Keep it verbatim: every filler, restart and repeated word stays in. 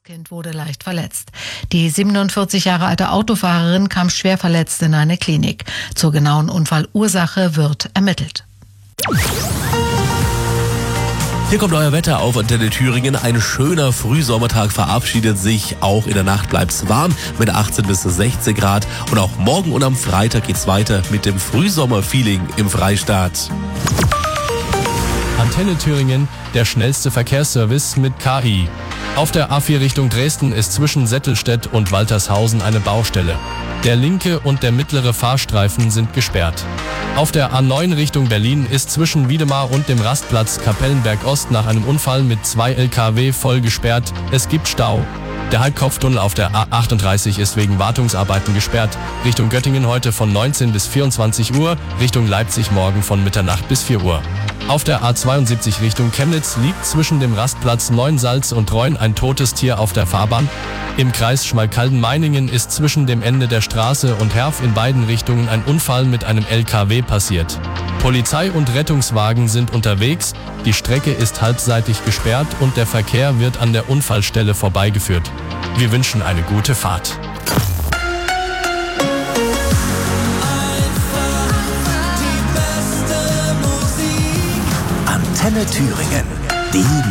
Kind wurde leicht verletzt. Die siebenundvierzig Jahre alte Autofahrerin kam schwer verletzt in eine Klinik. Zur genauen Unfallursache wird ermittelt. Hier kommt euer Wetter auf Antenne Thüringen. Ein schöner Frühsommertag verabschiedet sich. Auch in der Nacht bleibt's warm mit achtzehn bis sechzehn Grad. Und auch morgen und am Freitag geht's weiter mit dem Frühsommerfeeling im Freistaat. Antenne Thüringen, der schnellste Verkehrsservice mit K I. Auf der A vier Richtung Dresden ist zwischen Settelstedt und Waltershausen eine Baustelle. Der linke und der mittlere Fahrstreifen sind gesperrt. Auf der A neun Richtung Berlin ist zwischen Wiedemar und dem Rastplatz Kapellenberg Ost nach einem Unfall mit zwei L K W voll gesperrt. Es gibt Stau. Der Halbkopftunnel auf der A achtunddreißig ist wegen Wartungsarbeiten gesperrt. Richtung Göttingen heute von neunzehn bis vierundzwanzig Uhr, Richtung Leipzig morgen von Mitternacht bis vier Uhr. Auf der A zweiundsiebzig Richtung Chemnitz liegt zwischen dem Rastplatz Neunsalz und Reun ein totes Tier auf der Fahrbahn. Im Kreis Schmalkalden-Meiningen ist zwischen dem Ende der Straße und Herf in beiden Richtungen ein Unfall mit einem L K W passiert. Polizei und Rettungswagen sind unterwegs, die Strecke ist halbseitig gesperrt und der Verkehr wird an der Unfallstelle vorbeigeführt. Wir wünschen eine gute Fahrt. Antenne Thüringen, die